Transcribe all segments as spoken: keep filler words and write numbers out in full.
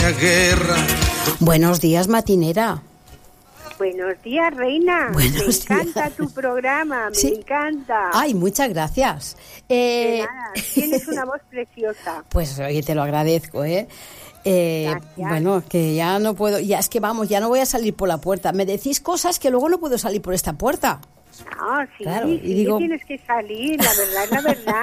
haya guerra. Buenos días, matinera. Buenos días, reina. Buenos me encanta días. tu programa, me ¿Sí? encanta. Ay, muchas gracias. Eh, De nada, tienes una voz preciosa. Pues oye, te lo agradezco, ¿eh? Eh, bueno, que ya no puedo, ya es que vamos, ya no voy a salir por la puerta. Me decís cosas que luego no puedo salir por esta puerta. No, sí, Claro, sí, y digo- tienes que salir, la verdad es la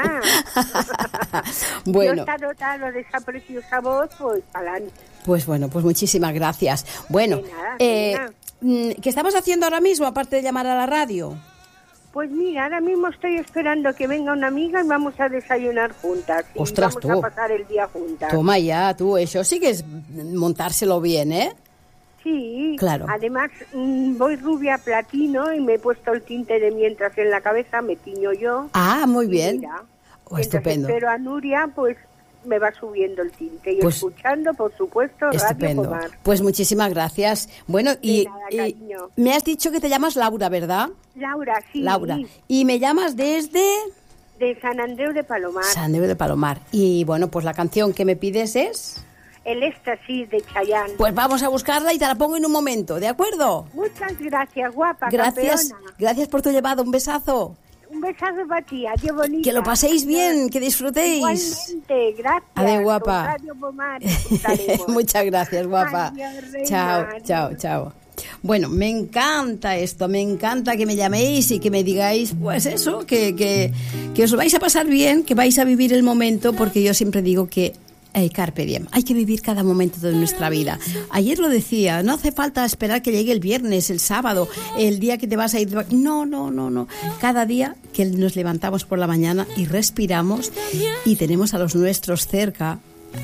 verdad. Bueno. Yo está dotado de esa preciosa voz, pues adelante. Pues bueno, pues muchísimas gracias. Bueno, De nada, eh, nada. mm, ¿qué estamos haciendo ahora mismo, aparte de llamar a la radio? Pues mira, ahora mismo estoy esperando que venga una amiga y vamos a desayunar juntas. Y Ostras, vamos tú. a pasar el día juntas. Toma ya, tú, eso sí que es montárselo bien, ¿eh? Sí, Claro. además mm, voy rubia platino y me he puesto el tinte de mientras en la cabeza, me tiño yo. Ah, muy Y bien. mira, Oh, mientras estupendo. espero a Nuria, pues me va subiendo el tinte. Y Pues, escuchando, por supuesto, Radio Estupendo. Pomar. Pues muchísimas gracias. Bueno, y, nada, y cariño. me has dicho que te llamas Laura, ¿verdad? Laura, sí. Laura. Y me llamas desde De San Andreu de Palomar. San Diego de Palomar. Y bueno, pues la canción que me pides es... El éxtasis de Chayanne. Pues vamos a buscarla y te la pongo en un momento, ¿de acuerdo? Muchas gracias, guapa, Gracias, campeona. gracias por tu llamada, un besazo. Un besazo para ti, adiós bonita. Que lo paséis bien, que disfrutéis. Igualmente, gracias. Adiós, guapa. Con Radio Pomar disfrutaremos. Muchas gracias, guapa. Adiós, reina, Chao, adiós. chao, chao. Bueno, me encanta esto, me encanta que me llaméis y que me digáis, pues eso, que, que, que os lo vais a pasar bien, que vais a vivir el momento, porque yo siempre digo que eh, carpe diem, hay que vivir cada momento de nuestra vida. Ayer lo decía, no hace falta esperar que llegue el viernes, el sábado, el día que te vas a ir. No, no, no, no. Cada día que nos levantamos por la mañana y respiramos y tenemos a los nuestros cerca,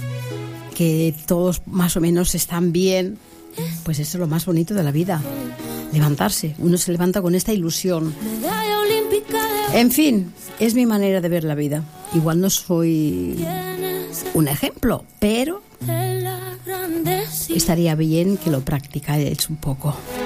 que todos más o menos están bien, pues eso es lo más bonito de la vida. Levantarse, uno se levanta con esta ilusión. En fin, es mi manera de ver la vida. Igual no soy un ejemplo, pero estaría bien que lo practicáis un poco.